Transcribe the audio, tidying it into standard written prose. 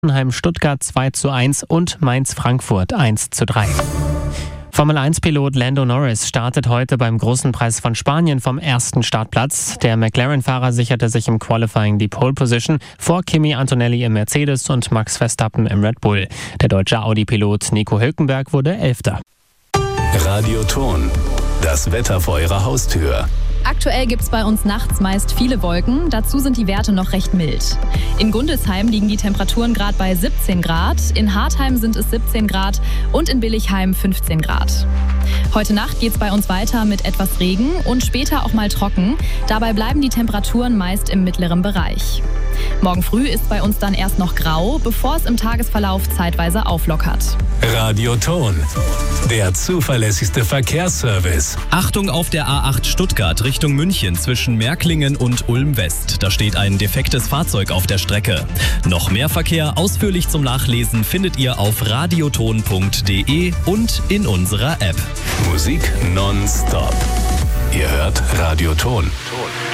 Stuttgart 2:1 und Mainz-Frankfurt 1:3. Formel-1-Pilot Lando Norris startet heute beim Großen Preis von Spanien vom ersten Startplatz. Der McLaren-Fahrer sicherte sich im Qualifying die Pole-Position vor Kimi Antonelli im Mercedes und Max Verstappen im Red Bull. Der deutsche Audi-Pilot Nico Hülkenberg wurde 11. Radio Ton, das Wetter vor Ihrer Haustür. Aktuell gibt es bei uns nachts meist viele Wolken, dazu sind die Werte noch recht mild. In Gundelsheim liegen die Temperaturen gerade bei 17 Grad, in Hartheim sind es 17 Grad und in Billigheim 15 Grad. Heute Nacht geht es bei uns weiter mit etwas Regen und später auch mal trocken. Dabei bleiben die Temperaturen meist im mittleren Bereich. Morgen früh ist bei uns dann erst noch grau, bevor es im Tagesverlauf zeitweise auflockert. Radio Ton, der zuverlässigste Verkehrsservice. Achtung auf der A8 Stuttgart Richtung München zwischen Märklingen und Ulm West. Da steht ein defektes Fahrzeug auf der Strecke. Noch mehr Verkehr ausführlich zum Nachlesen findet ihr auf radioton.de und in unserer App. Musik nonstop. Ihr hört Radio Ton.